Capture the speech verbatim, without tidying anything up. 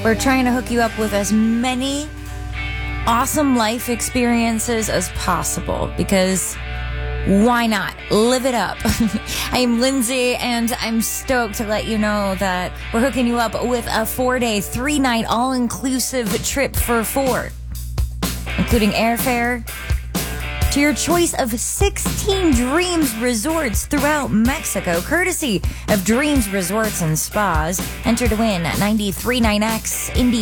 We're trying to hook you up with as many awesome life experiences as possible because why not? Live it up. I am Lindsay, and I'm stoked to let you know that we're hooking you up with a four-day, three-night, all-inclusive trip for four, including airfare to your choice of sixteen Dreams resorts throughout Mexico, courtesy of Dreams Resorts and Spas. Enter to win ninety-three point nine X Indy